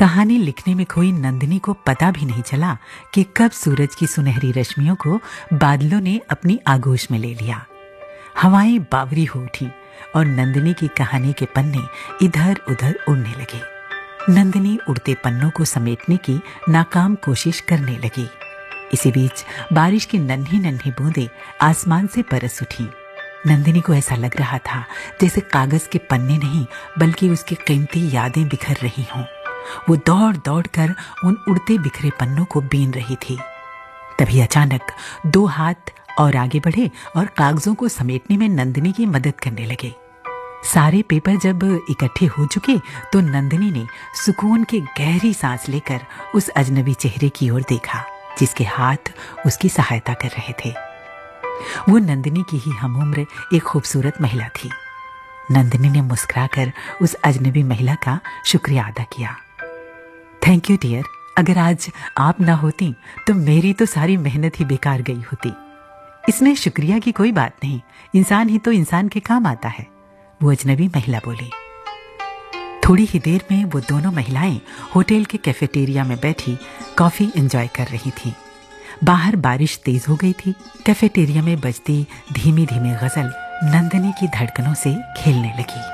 कहानी लिखने में खोई नंदिनी को पता भी नहीं चला कि कब सूरज की सुनहरी रश्मियों को बादलों ने अपनी आगोश में ले लिया। हवाएं बावरी हो उठी और नंदिनी की कहानी के पन्ने इधर उधर उड़ने लगे। नंदिनी उड़ते पन्नों को समेटने की नाकाम कोशिश करने लगी। इसी बीच बारिश की नन्ही नन्ही बूंदें आसमान से बरस उठी। नंदिनी को ऐसा लग रहा था जैसे कागज के पन्ने नहीं बल्कि उसकी कीमती यादें बिखर रही हों। वो दौड़ दौड़ कर उन उड़ते बिखरे पन्नों को बीन रही थी। तभी अचानक दो हाथ और आगे बढ़े और कागजों को समेटने में नंदिनी की मदद करने लगे। सारे पेपर जब इकट्ठे हो चुके तो नंदिनी ने सुकून की गहरी सांस लेकर उस अजनबी चेहरे की ओर देखा जिसके हाथ उसकी सहायता कर रहे थे। वो नंदिनी की ही हमउम्र एक खूबसूरत महिला थी। नंदिनी ने मुस्कुराकर उस अजनबी महिला का शुक्रिया अदा किया। थैंक यू डियर, अगर आज आप ना होती तो मेरी तो सारी मेहनत ही बेकार गई होती। इसमें शुक्रिया की कोई बात नहीं, इंसान ही तो इंसान के काम आता है, वो अजनबी महिला बोली। थोड़ी ही देर में वो दोनों महिलाएं होटल के कैफेटेरिया में बैठी कॉफी एंजॉय कर रही थीं। बाहर बारिश तेज हो गई थी। कैफेटेरिया में बजती धीमी धीमी गजल नंदिनी की धड़कनों से खेलने लगी।